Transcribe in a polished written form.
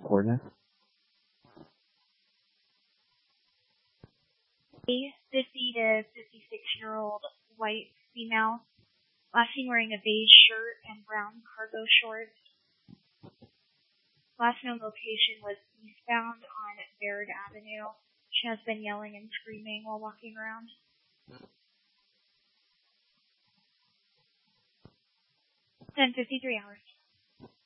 coordinates? A 50 to 56-year-old white female, last seen wearing a beige shirt and brown cargo shorts. Last known location was eastbound on Baird Avenue. She has been yelling and screaming while walking around. 10:53 hours.